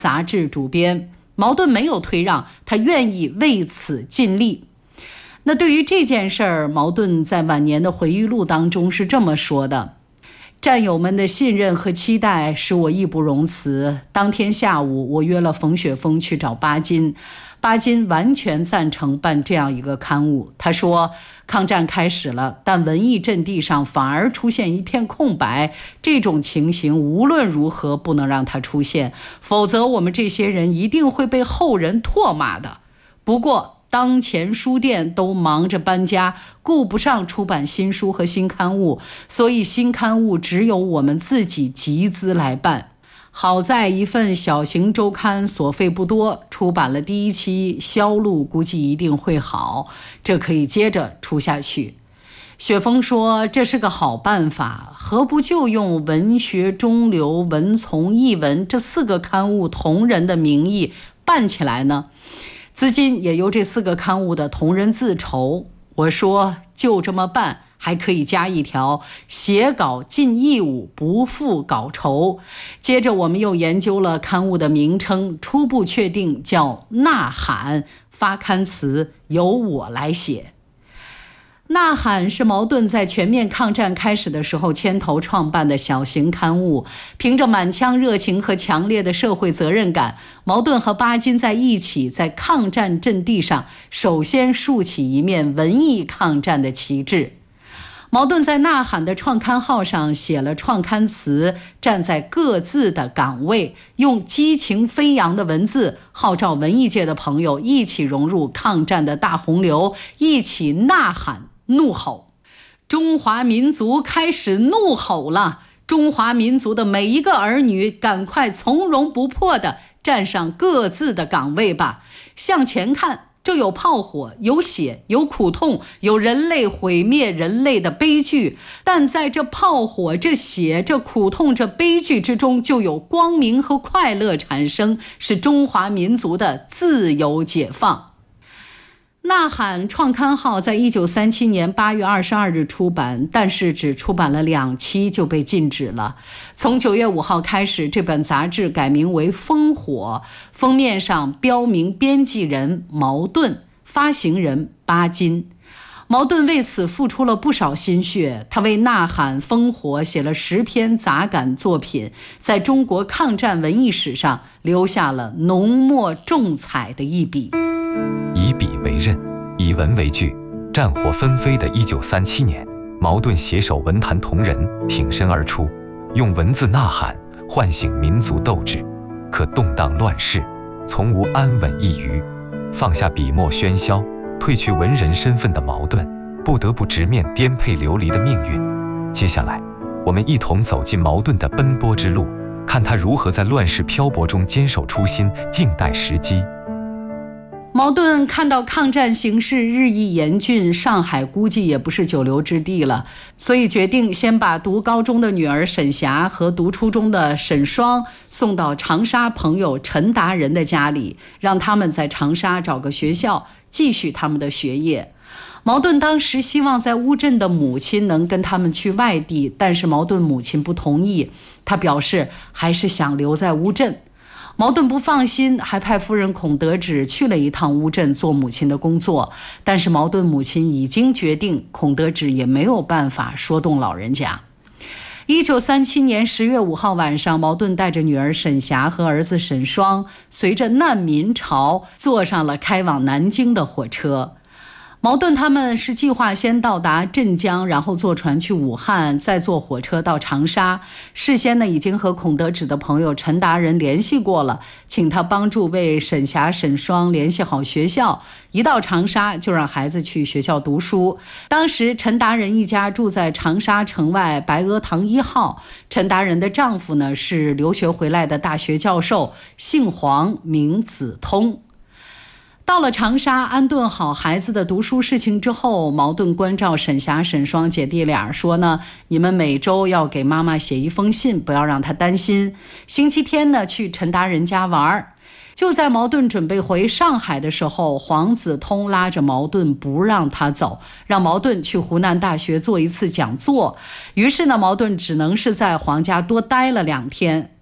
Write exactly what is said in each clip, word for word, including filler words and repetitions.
杂志主编。茅盾没有退让，他愿意为此尽力。那对于这件事儿，茅盾在晚年的回忆录当中是这么说的：战友们的信任和期待使我义不容辞。当天下午，我约了冯雪峰去找巴金，巴金完全赞成办这样一个刊物。他说，抗战开始了，但文艺阵地上反而出现一片空白，这种情形无论如何不能让它出现，否则我们这些人一定会被后人唾骂的。不过当前书店都忙着搬家，顾不上出版新书和新刊物，所以新刊物只有我们自己集资来办。好在一份小型周刊所费不多，出版了第一期，销路估计一定会好，这可以接着出下去。雪峰说，这是个好办法，何不就用文学中流、文从、艺文这四个刊物同人的名义办起来呢？资金也由这四个刊物的同人自筹。我说就这么办，还可以加一条，写稿尽义务，不付稿酬。接着我们又研究了刊物的名称，初步确定叫呐喊，发刊词由我来写。呐喊是茅盾在全面抗战开始的时候牵头创办的小型刊物，凭着满腔热情和强烈的社会责任感，茅盾和巴金在一起，在抗战阵地上首先竖起一面文艺抗战的旗帜。茅盾在呐喊的创刊号上写了创刊词，站在各自的岗位，用激情飞扬的文字号召文艺界的朋友一起融入抗战的大洪流，一起呐喊怒吼。中华民族开始怒吼了，中华民族的每一个儿女赶快从容不迫地站上各自的岗位吧。向前看，这有炮火，有血，有苦痛，有人类毁灭人类的悲剧，但在这炮火、这血、这苦痛、这悲剧之中，就有光明和快乐产生，是中华民族的自由解放。呐喊创刊号在一九三七年八月二十二日出版，但是只出版了两期就被禁止了。从九月五号开始，这本杂志改名为《烽火》，封面上标明编辑人茅盾，发行人巴金。茅盾为此付出了不少心血，他为呐喊、烽火写了十篇杂感作品，在中国抗战文艺史上留下了浓墨重彩的一笔。 以笔为刃，以文为据，战火纷飞的一九三七年，茅盾携手文坛同仁挺身而出，用文字呐喊，唤醒民族斗志。可动荡乱世，从无安稳一隅。放下笔墨喧嚣，褪去文人身份的茅盾，不得不直面颠沛流离的命运。接下来，我们一同走进茅盾的奔波之路，看他如何在乱世漂泊中坚守初心，静待时机。 茅盾看到抗战形势日益严峻，上海估计也不是久留之地了，所以决定先把读高中的女儿沈霞和读初中的沈双送到长沙朋友陈达仁的家里，让他们在长沙找个学校继续他们的学业。茅盾当时希望在乌镇的母亲能跟他们去外地，但是茅盾母亲不同意，他表示还是想留在乌镇。茅盾不放心，还派夫人孔德芷去了一趟乌镇做母亲的工作，但是茅盾母亲已经决定，孔德芷也没有办法说动老人家。一九三七年十月五号晚上，茅盾带着女儿沈霞和儿子沈双，随着难民潮坐上了开往南京的火车。茅盾他们是计划先到达镇江，然后坐船去武汉，再坐火车到长沙。事先呢，已经和孔德芷的朋友陈达仁联系过了，请他帮助为沈霞、沈双联系好学校。一到长沙，就让孩子去学校读书。当时陈达仁一家住在长沙城外白鹅塘一号。陈达仁的丈夫呢，是留学回来的大学教授，姓黄，名子通。到了长沙，安顿好孩子的读书事情之后，茅盾关照沈霞、沈双姐弟俩说呢，你们每周要给妈妈写一封信，不要让她担心。星期天呢，去陈达仁家玩。就在茅盾准备回上海的时候，黄子通拉着茅盾不让他走，让茅盾去湖南大学做一次讲座。于是呢，茅盾只能是在黄家多待了两天。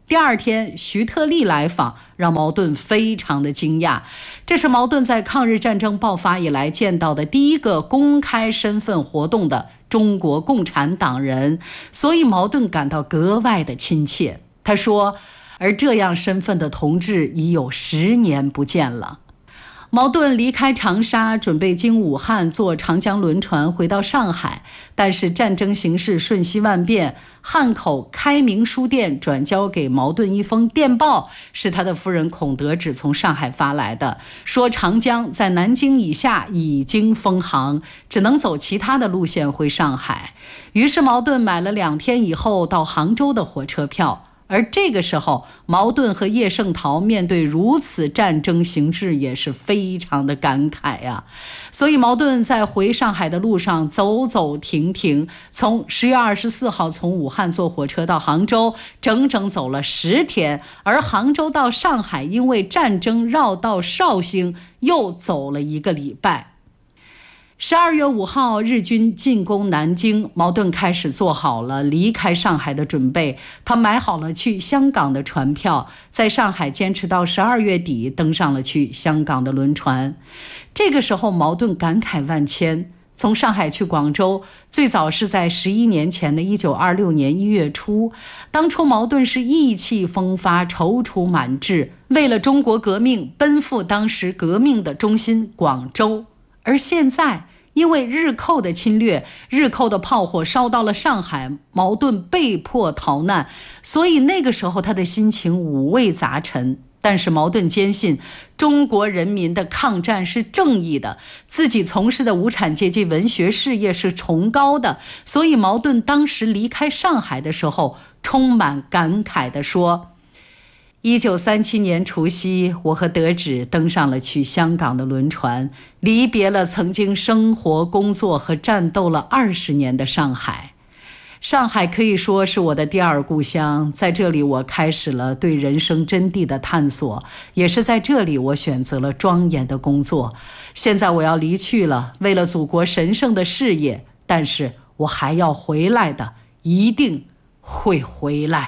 第二天，徐特立来访，让茅盾非常的惊讶。这是茅盾在抗日战争爆发以来见到的第一个公开身份活动的中国共产党人，所以茅盾感到格外的亲切。他说，而这样身份的同志已有十年不见了。茅盾离开长沙，准备经武汉坐长江轮船回到上海，但是战争形势瞬息万变，汉口开明书店转交给茅盾一封电报，是他的夫人孔德芷从上海发来的，说长江在南京以下已经封航，只能走其他的路线回上海。于是茅盾买了两天以后到杭州的火车票。而这个时候，茅盾和叶圣陶面对如此战争形势也是非常的感慨呀、啊。所以茅盾在回上海的路上走走停停，从十月二十四号从武汉坐火车到杭州，整整走了十天，而杭州到上海因为战争绕道绍兴，又走了一个礼拜。十二月五号，日军进攻南京，茅盾开始做好了离开上海的准备。他买好了去香港的船票，在上海坚持到十二月底，登上了去香港的轮船。这个时候，茅盾感慨万千。从上海去广州，最早是在十一年前的一九二六年一月初。当初茅盾是意气风发，踌躇满志，为了中国革命，奔赴当时革命的中心广州。而现在，因为日寇的侵略，日寇的炮火烧到了上海，茅盾被迫逃难，所以那个时候他的心情五味杂陈。但是茅盾坚信中国人民的抗战是正义的，自己从事的无产阶级文学事业是崇高的，所以茅盾当时离开上海的时候充满感慨地说，一九三七年除夕，我和德芷登上了去香港的轮船，离别了曾经生活、工作和战斗了二十年的上海。上海可以说是我的第二故乡，在这里我开始了对人生真谛的探索，也是在这里我选择了庄严的工作。现在我要离去了，为了祖国神圣的事业，但是我还要回来的，一定会回来。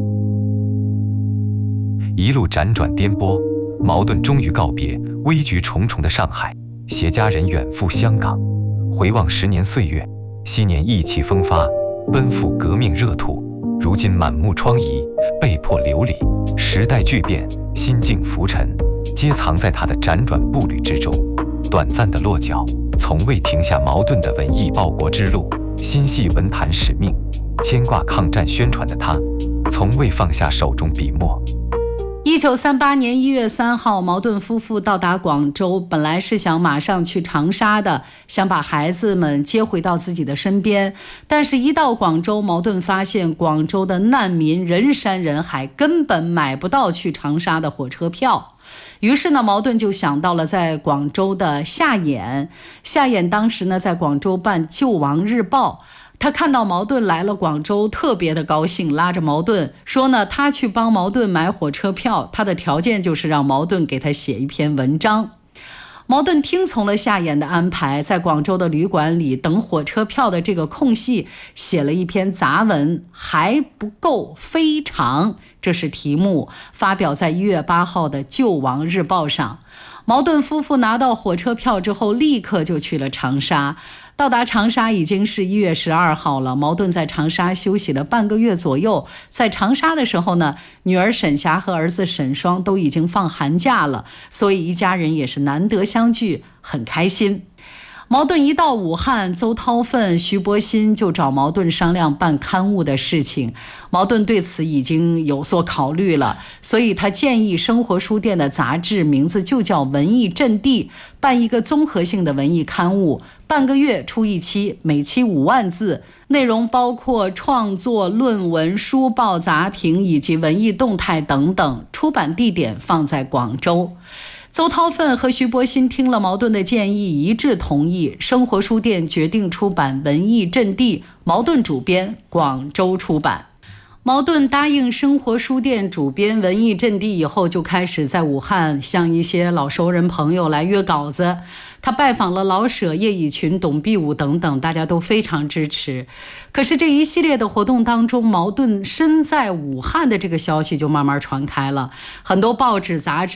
一路辗转颠簸，茅盾终于告别危局重重的上海，携家人远赴香港。回望十年岁月，昔年意气风发，奔赴革命热土，如今满目疮痍，被迫流离。时代巨变，心境浮沉，皆藏在他的辗转步履之中。短暂的落脚，从未停下茅盾的文艺报国之路，心系文坛使命，牵挂抗战宣传的他，从未放下手中笔墨。 一九三八年一月三号，茅盾夫妇到达广州，本来是想马上去长沙的，想把孩子们接回到自己的身边。但是一到广州，茅盾发现广州的难民人山人海，根本买不到去长沙的火车票。于是呢，茅盾就想到了在广州的夏衍。夏衍当时呢，在广州办《救亡日报》。他看到茅盾来了广州，特别的高兴，拉着茅盾说呢，他去帮茅盾买火车票，他的条件就是让茅盾给他写一篇文章。茅盾听从了夏衍的安排，在广州的旅馆里等火车票的这个空隙，写了一篇杂文，还不够非常，这是题目，发表在一月八号的《救亡日报》上。茅盾夫妇拿到火车票之后，立刻就去了长沙。到达长沙已经是一月十二号了，茅盾在长沙休息了半个月左右。在长沙的时候呢，女儿沈霞和儿子沈双都已经放寒假了，所以一家人也是难得相聚，很开心。茅盾一到武汉，邹韬奋、徐伯欣就找茅盾商量办刊物的事情。茅盾对此已经有所考虑了，所以他建议生活书店的杂志名字就叫文艺阵地，办一个综合性的文艺刊物，半个月出一期，每期五万字，内容包括创作、论文、书报、杂评以及文艺动态等等，出版地点放在广州。邹韬奋和徐伯欣听了茅盾的建议，一致同意，生活书店决定出版《文艺阵地》，茅盾主编，广州出版。 茅盾答应生活书店主编文艺阵地以后，就开始在武汉向一些老熟人朋友来约稿子。他拜访了老舍、叶以群、董必武等等，大家都非常支持。可是这一系列的活动当中，茅盾身在武汉的这个消息就慢慢传开了，很多报纸杂志